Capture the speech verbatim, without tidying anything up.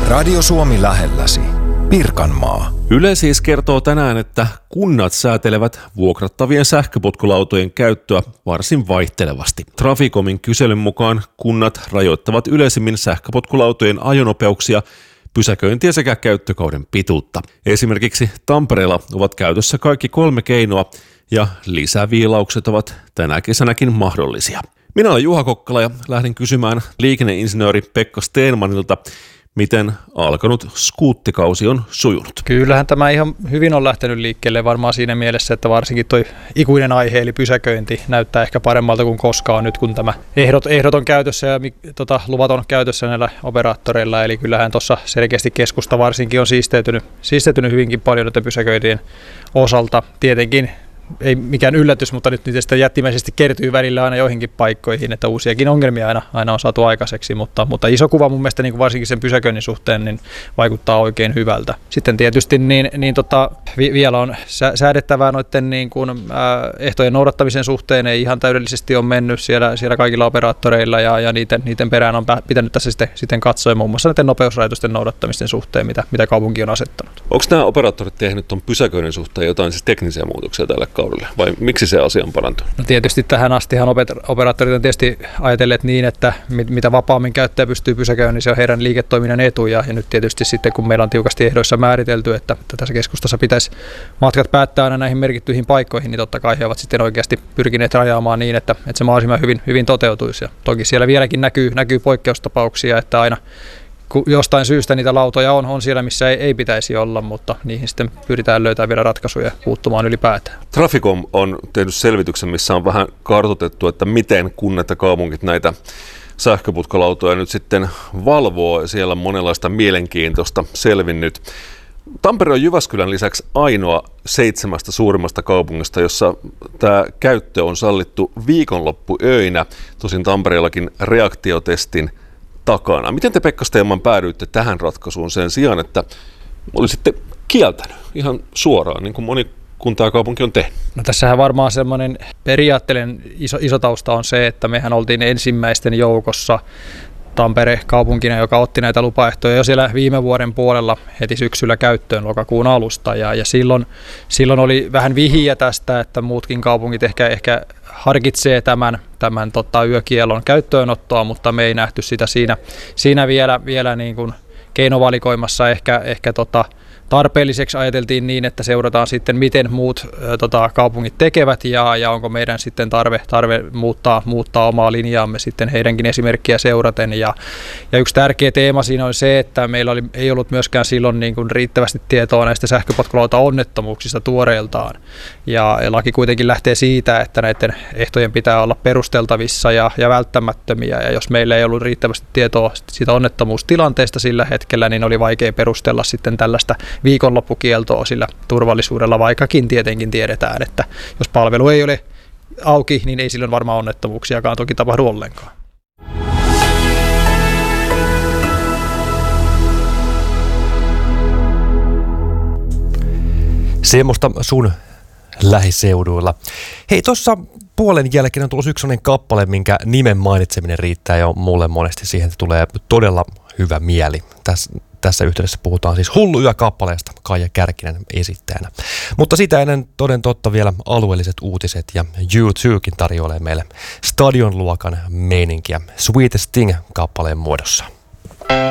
Radio Suomi lähelläsi. Pirkanmaa. Yle siis kertoo tänään, että kunnat säätelevät vuokrattavien sähköpotkulautojen käyttöä varsin vaihtelevasti. Traficomin kyselyn mukaan kunnat rajoittavat yleisimmin sähköpotkulautojen ajonopeuksia, pysäköintiä sekä käyttökauden pituutta. Esimerkiksi Tampereella ovat käytössä kaikki kolme keinoa ja lisäviilaukset ovat tänä kesänäkin mahdollisia. Minä olen Juha Kokkala ja lähdin kysymään liikenneinsinööri Pekka Stenmanilta, miten alkanut skuuttikausi on sujunut. Kyllähän tämä ihan hyvin on lähtenyt liikkeelle varmaan siinä mielessä, että varsinkin toi ikuinen aihe eli pysäköinti näyttää ehkä paremmalta kuin koskaan nyt, kun tämä ehdot, ehdot on käytössä ja tota, luvat on käytössä näillä operaattoreilla. Eli kyllähän tuossa selkeästi keskusta varsinkin on siisteytynyt, siisteytynyt hyvinkin paljon näiden pysäköintien osalta. Tietenkin ei mikään yllätys, mutta nyt niitä sitten jättimäisesti kertyy välillä aina joihinkin paikkoihin, että uusiakin ongelmia aina, aina on saatu aikaiseksi, mutta, mutta iso kuva mun mielestä niin kuin varsinkin sen pysäköinnin suhteen niin vaikuttaa oikein hyvältä. Sitten tietysti niin, niin tota, vi, vielä on säädettävää noiden niin kuin, äh, ehtojen noudattamisen suhteen, ei ihan täydellisesti ole mennyt siellä, siellä kaikilla operaattoreilla ja, ja niiden, niiden perään on pitänyt tässä sitten, sitten katsoa muun muassa näiden nopeusrajoitusten noudattamisten suhteen, mitä, mitä kaupunki on asettanut. Onko nämä operaattorit tehnyt tuon pysäköinnin suhteen jotain siis teknisiä muutoksia tällä kaudelle, vai miksi se asia on parantunut? No tietysti tähän astihan operaattorit on tietysti ajatelleet niin, että mitä vapaammin käyttäjä pystyy pysäköimään, niin se on heidän liiketoiminnan etu. Ja, ja nyt tietysti sitten, kun meillä on tiukasti ehdoissa määritelty, että, että tässä keskustassa pitäisi matkat päättää aina näihin merkittyihin paikkoihin, niin totta kai he ovat sitten oikeasti pyrkineet rajaamaan niin, että, että se mahdollisimman hyvin, hyvin toteutuisi. Ja toki siellä vieläkin näkyy, näkyy poikkeustapauksia, että aina jostain syystä niitä lautoja on, on siellä, missä ei, ei pitäisi olla, mutta niihin sitten pyritään löytämään vielä ratkaisuja puuttumaan ylipäätään. Traficom on tehnyt selvityksen, missä on vähän kartoitettu, että miten kunnat ja kaupungit näitä sähköputkalautoja nyt sitten valvoo. Siellä on monenlaista mielenkiintoista selvinnyt. Tampere on Jyväskylän lisäksi ainoa seitsemästä suurimmasta kaupungista, jossa tämä käyttö on sallittu viikonloppuöinä. Tosin Tampereellakin reaktiotestin takana. Miten te, Pekka Stenman, päädyitte tähän ratkaisuun sen sijaan, että olisitte kieltänyt ihan suoraan, niin kuin moni kunta ja kaupunki on tehnyt? No tässähän varmaan semmoinen periaatteellinen iso, iso tausta on se, että mehän oltiin ensimmäisten joukossa Tampere kaupunkina, joka otti näitä lupaehtoja jo siellä viime vuoden puolella heti syksyllä käyttöön lokakuun alusta. Ja, ja silloin, silloin oli vähän vihiä tästä, että muutkin kaupungit ehkä, ehkä harkitsee tämän, tämän tota, yökielon käyttöönottoa, mutta me ei nähty sitä siinä, siinä vielä, vielä niin kuin keinovalikoimassa ehkä, ehkä tota, tarpeelliseksi. Ajateltiin niin, että seurataan sitten, miten muut ä, tota, kaupungit tekevät ja, ja onko meidän sitten tarve, tarve muuttaa, muuttaa omaa linjaamme sitten heidänkin esimerkkiä seuraten. Ja, ja yksi tärkeä teema siinä on se, että meillä oli, ei ollut myöskään silloin niin kuin riittävästi tietoa näistä sähköpotkulauta-onnettomuuksista tuoreeltaan. Ja, ja laki kuitenkin lähtee siitä, että näiden ehtojen pitää olla perusteltavissa ja, ja välttämättömiä. Ja jos meillä ei ollut riittävästi tietoa siitä onnettomuustilanteesta sillä hetkellä, niin oli vaikea perustella sitten tällaista viikonloppukieltoa sillä turvallisuudella, vaikkakin tietenkin tiedetään, että jos palvelu ei ole auki, niin ei silloin varmaan onnettomuuksiakaan toki tapahdu ollenkaan. Semmoista sun lähiseuduilla. Hei, tuossa puolen jälkeen on tullut yksi sellainen kappale, minkä nimen mainitseminen riittää jo mulle monesti siihen, että tulee todella hyvä mieli. Tässä, tässä yhteydessä puhutaan siis Hullu yö -kappaleesta Kaija Kärkinen esittäjänä. Mutta sitä ennen toden totta vielä alueelliset uutiset ja U twokin tarjoilee meille stadionluokan meininkiä Sweetest Thing -kappaleen muodossa.